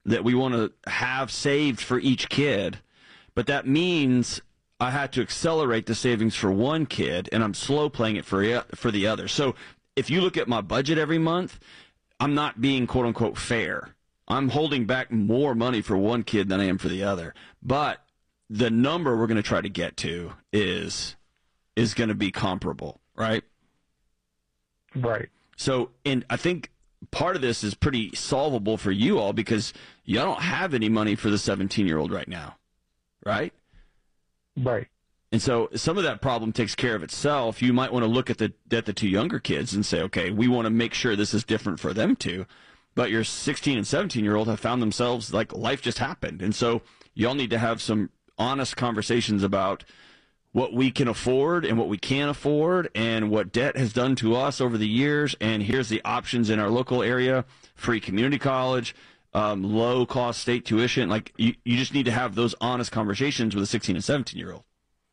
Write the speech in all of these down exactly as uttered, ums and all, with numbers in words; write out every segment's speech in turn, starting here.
that we want to have saved for each kid, but that means I had to accelerate the savings for one kid, and I'm slow playing it for for the other. So if you look at my budget every month, I'm not being quote unquote fair. I'm holding back more money for one kid than I am for the other. But the number we're going to try to get to is is going to be comparable, right? Right. So, and I think part of this is pretty solvable for you all because you don't have any money for the seventeen-year-old right now, right? Right. And so some of that problem takes care of itself. You might want to look at the at the two younger kids and say, okay, we want to make sure this is different for them too. But your sixteen and seventeen-year-old have found themselves like life just happened. And so y'all need to have some honest conversations about what we can afford and what we can't afford and what debt has done to us over the years. And here's the options in our local area: free community college, um, low-cost state tuition. Like you, you just need to have those honest conversations with a sixteen and seventeen-year-old.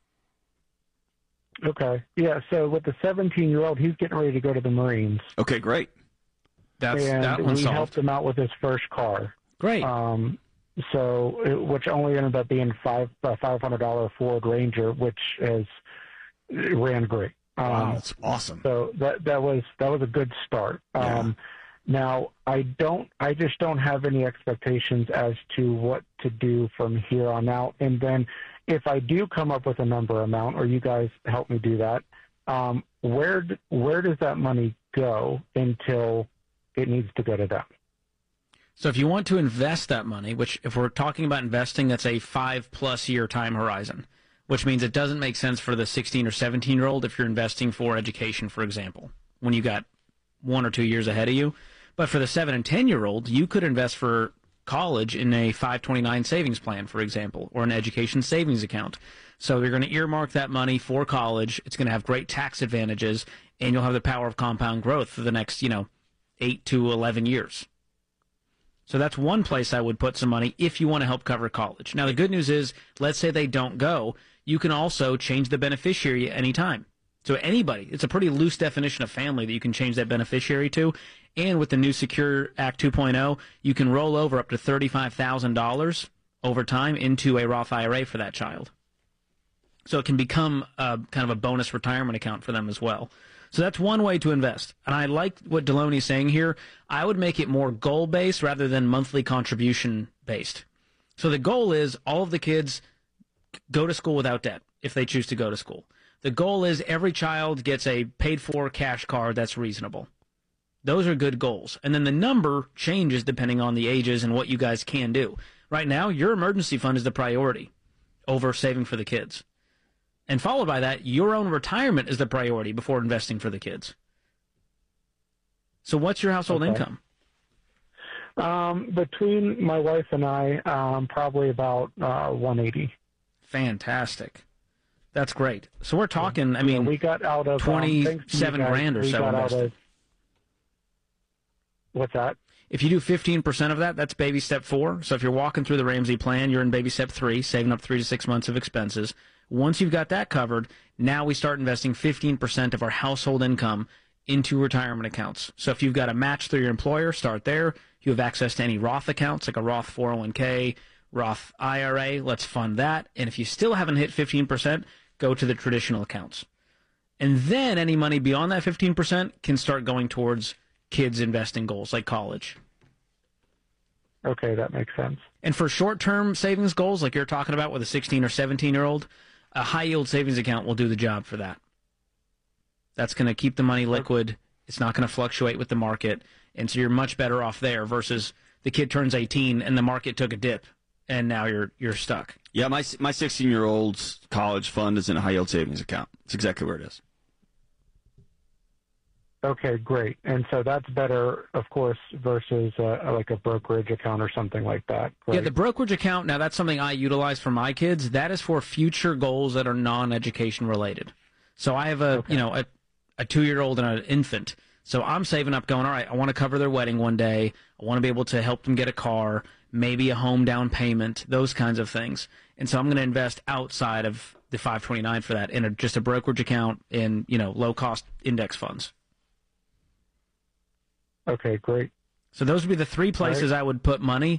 Okay. Yeah, so with the seventeen-year-old, he's getting ready to go to the Marines. Okay, great. That's and that one's we solved. helped him out with his first car. Great. Um, so, it, which only ended up being five a five hundred dollar Ford Ranger, which is it ran great. Um, Wow, that's awesome. So that that was that was a good start. Yeah. Um, now I don't I just don't have any expectations as to what to do from here on out. And then if I do come up with a number amount, or you guys help me do that, um, where d- where does that money go until it needs to go to them? So if you want to invest that money, which if we're talking about investing, that's a five plus year time horizon, which means it doesn't make sense for the sixteen or seventeen year old if you're investing for education, for example, when you got one or two years ahead of you. But for the seven and ten year old, you could invest for college in a five twenty-nine savings plan, for example, or an education savings account. So you're going to earmark that money for college. It's going to have great tax advantages, and you'll have the power of compound growth for the next, you know, eight to eleven years. So that's one place I would put some money if you want to help cover college. Now, the good news is, let's say they don't go, you can also change the beneficiary at any time. So anybody, it's a pretty loose definition of family that you can change that beneficiary to. And with the new Secure Act two point oh, you can roll over up to thirty-five thousand dollars over time into a Roth I R A for that child. So it can become a, kind of a bonus retirement account for them as well. So that's one way to invest. And I like what Deloney's saying here. I would make it more goal-based rather than monthly contribution-based. So the goal is all of the kids go to school without debt if they choose to go to school. The goal is every child gets a paid-for cash card that's reasonable. Those are good goals. And then the number changes depending on the ages and what you guys can do. Right now, your emergency fund is the priority over saving for the kids. And followed by that, your own retirement is the priority before investing for the kids. So what's your household Okay. income? Um, between my wife and I, um, probably about uh, one eighty. Fantastic. That's great. So we're talking, I mean, we got out of twenty-seven um, grand or we so got out invested. of, what's that? If you do fifteen percent of that, that's baby step four. So if you're walking through the Ramsey plan, you're in baby step three, saving up three to six months of expenses. Once you've got that covered, now we start investing fifteen percent of our household income into retirement accounts. So if you've got a match through your employer, start there. You have access to any Roth accounts, like a Roth four oh one k, Roth I R A. Let's fund that. And if you still haven't hit fifteen percent, go to the traditional accounts. And then any money beyond that fifteen percent can start going towards kids' investing goals, like college. Okay, that makes sense. And for short-term savings goals, like you're talking about with a sixteen or seventeen-year-old, a high-yield savings account will do the job for that. That's going to keep the money liquid. It's not going to fluctuate with the market. And so you're much better off there versus the kid turns eighteen and the market took a dip, and now you're you're stuck. Yeah, my my sixteen-year-old's college fund is in a high-yield savings account. It's exactly where it is. Okay, great. And so that's better, of course, versus uh, like a brokerage account or something like that. Great. Yeah, the brokerage account, now that's something I utilize for my kids. That is for future goals that are non-education related. So I have a, Okay. you know, a, a two-year-old and an infant. So I'm saving up going, all right, I want to cover their wedding one day. I want to be able to help them get a car, maybe a home down payment, those kinds of things. And so I'm going to invest outside of the five twenty-nine for that in a, just a brokerage account in, you know, low-cost index funds. Okay, great. So those would be the three places Right. I would put money.